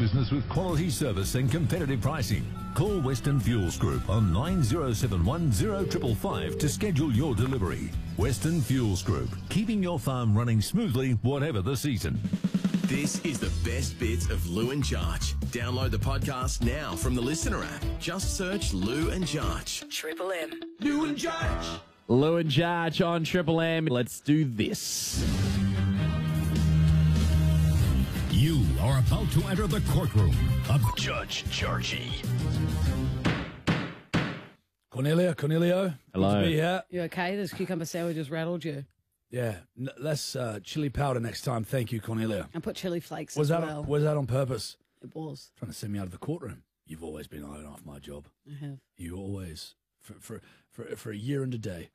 business with quality service and competitive pricing. Call Western Fuels Group on 9071 0555 to schedule your delivery. Western Fuels Group, keeping your farm running smoothly, whatever the season. This is the best bits of Lou and Jarch. Download the podcast now from the Listener app. Just search Lou and Jarch. Triple M. Lou and Jarch. Lou and Jarch on Triple M. Let's do this. You are about to enter the courtroom of Judge Jarchy. Cornelio. Hello. Good to be here. You okay? This cucumber sandwich just rattled you. Yeah, less chili powder next time. Thank you, Cornelio. And put chili flakes Was as that well. was that on purpose? It was. Trying to send me out of the courtroom. You've always been eyeing off my job. I have. You always for a year and a day.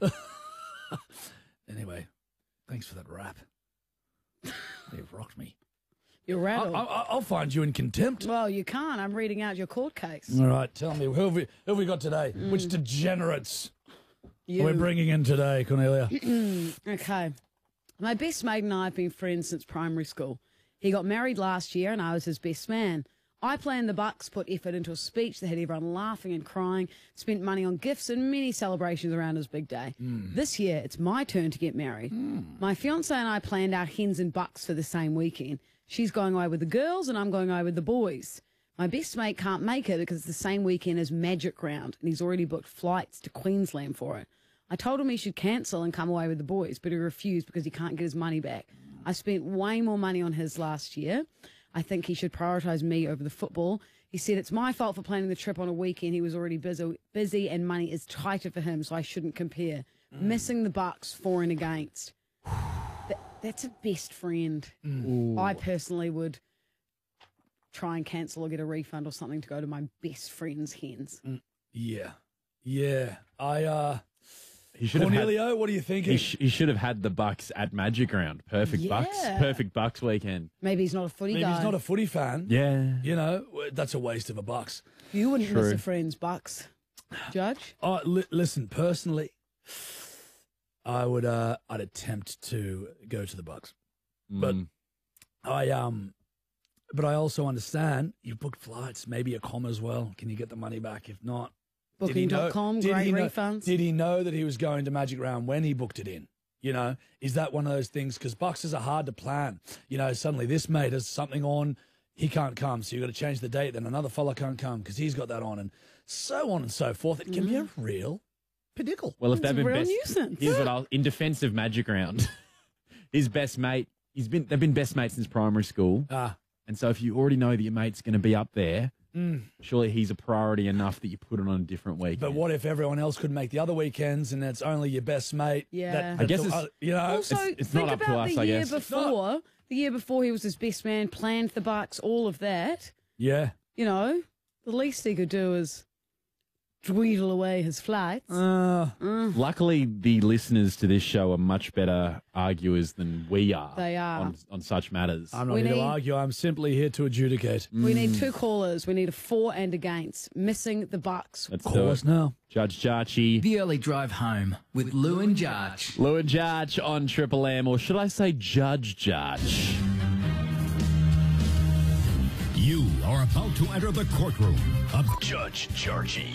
Anyway, thanks for that rap. You've rocked me. You're rattled. I'll find you in contempt. Well, you can't. I'm reading out your court case. All right, tell me, who have we got today? Which degenerates You. we're bringing in today, Cornelia? Okay. My best mate and I have been friends since primary school. He got married last year and I was his best man. I planned the bucks, put effort into a speech that had everyone laughing and crying, spent money on gifts and many celebrations around his big day. This year, it's my turn to get married. My fiancé and I planned our hens and bucks for the same weekend. She's going away with the girls and I'm going away with the boys. My best mate can't make it because it's the same weekend as Magic Round and he's already booked flights to Queensland for it. I told him he should cancel and come away with the boys, but he refused because he can't get his money back. I spent way more money on his last year. I think he should prioritise me over the football. He said it's my fault for planning the trip on a weekend. He was already busy and money is tighter for him, so I shouldn't compare. Missing the bucks for and against. That's a best friend. I personally would try and cancel or get a refund or something to go to my best friend's hens. Yeah. He should have had, Cornelio, what are you thinking? he should have had the Bucks at Magic Round. Perfect Bucks. Yeah. Perfect Bucks weekend. Maybe he's not a footy Maybe guy. he's not a footy fan. Yeah. You know, that's a waste of a bucks. You wouldn't miss True. a friend's bucks, Judge. Oh, listen, personally, I'd attempt to go to the Bucks, but I also understand you've booked flights, maybe a com as well. Can you get the money back? If not, Booking.com, great refunds. Did he know that he was going to Magic Round when he booked it in? You know, is that one of those things? Because Bucks are hard to plan. You know, suddenly this mate has something on, he can't come, so you've got to change the date. Then another fella can't come because he's got that on, and so on and so forth. It can be a real pidicle. Well, if It's they've a been real best, nuisance. here's what I'll in defence of Magic Round. His best mate, they've been best mates since primary school. And so if you already know that your mate's going to be up there, surely he's a priority enough that you put it on a different weekend. But what if everyone else could make the other weekends and it's only your best mate? Yeah. I guess you know. Also, it's think not up to about us, the I year guess. before. The year before he was his best man, planned the bucks, all of that. Yeah. You know, the least he could do is dweedle away his flights. Luckily, the listeners to this show are much better arguers than we are. They are. On such matters. I'm not We here to need- argue. I'm simply here to adjudicate. We need two callers. We need a for and against. Missing the bucks. Let's Call do us it. now. Judge Jarchy. The early drive home with Lou and Jarch. Lou and Jarch on Triple M, or should I say Judge Jarch? You are about to enter the courtroom of Judge Jarchy.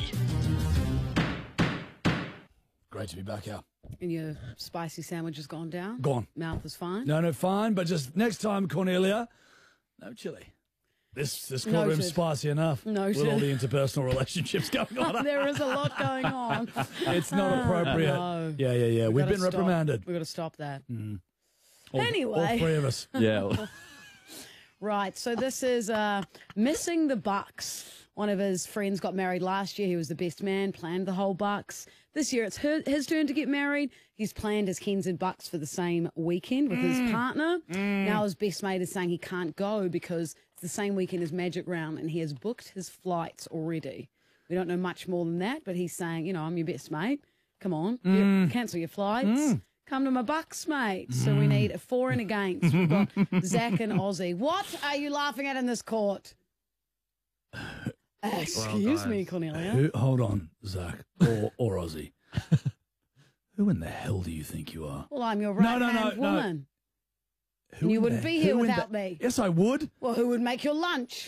Great to be back here. And your spicy sandwich has gone down? Gone. Mouth is fine? No, fine. But just next time, Cornelia, no chili. This courtroom's Noted. spicy enough Noted. with all the interpersonal relationships going on. There is a lot going on. It's not appropriate. No. Yeah. We've Gotta been stop. reprimanded. We've got to stop that. All Anyway. three of us. Yeah. Right, so this is Missing the Bucks. One of his friends got married last year. He was the best man, planned the whole bucks. This year it's his turn to get married. He's planned his hens and bucks for the same weekend with his partner. Now his best mate is saying he can't go because it's the same weekend as Magic Round and he has booked his flights already. We don't know much more than that, but he's saying, you know, I'm your best mate. Come on, cancel your flights. Come to my bucks, mate. So we need a for and against. We've got Zach and Ozzy. What are you laughing at in this court? Excuse me, Cornelia. Hold on, Zach or Ozzy. Who in the hell do you think you are? Well, I'm your No, right-hand no. woman. Who You in wouldn't the- be here who in without the- me. Yes, I would. Well, who would make your lunch?